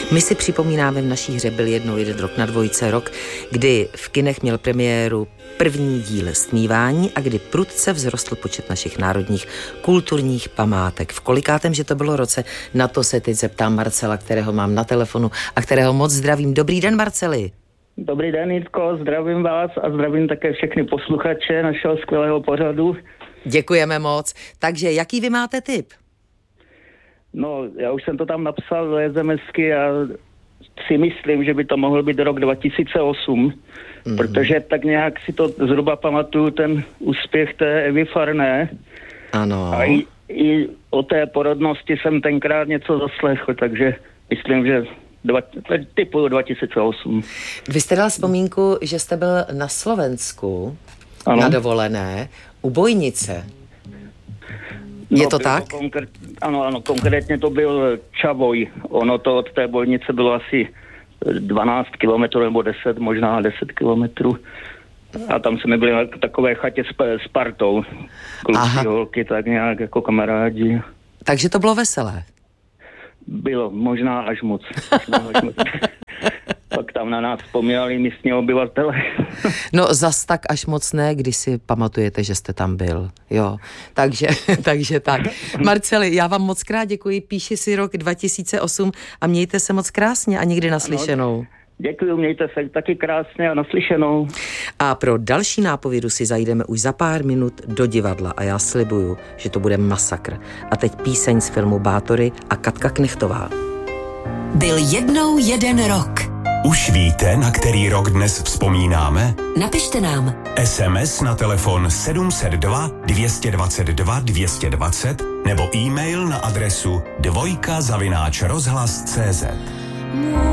My si připomínáme, v naší hře byl jednou jeden rok na dvojce rok, kdy v kinech měl premiéru první díl Stmívání a kdy prudce vzrostl počet našich národních kulturních památek. V kolikátém, že to bylo roce, na to se teď zeptám Marcela, kterého mám na telefonu a kterého moc zdravím. Dobrý den, Marceli. Dobrý den, Jitko, zdravím vás a zdravím také všechny posluchače našeho skvělého pořadu. Děkujeme moc. Takže jaký vy máte tip? No, já už jsem to tam napsal do SMSky a si myslím, že by to mohl být rok 2008, protože tak nějak si to zhruba pamatuju, ten úspěch té Evy Farné. Ano. A i o té porodnosti jsem tenkrát něco zaslechl, takže myslím, že typu 2008. Vy jste dal vzpomínku, že jste byl na Slovensku, ano, na dovolené u Bojnice. Je to tak? Ano, konkrétně to byl Čavoj. Ono to od té Bojnice bylo asi 12 kilometrů nebo 10, možná 10 kilometrů. A tam jsme byli na takové chatě s partou. Kluci, holky, tak nějak jako kamarádi. Takže to bylo veselé? Bylo, možná až moc. Pak tam na nás vzpomínali místní obyvatele. No zas tak až moc ne, když si pamatujete, že jste tam byl. Jo, takže tak. Marceli, já vám moc krát děkuji, píši si rok 2008 a mějte se moc krásně a někdy naslyšenou. Ano, děkuji, mějte se taky krásně a naslyšenou. A pro další nápovědu si zajdeme už za pár minut do divadla a já slibuju, že to bude masakr. A teď píseň z filmu Bátory a Katka Knechtová. Byl jednou jeden rok. Už víte, na který rok dnes vzpomínáme? Napište nám. SMS na telefon 702 222 220 nebo e-mail na adresu dvojka@rozhlas.cz.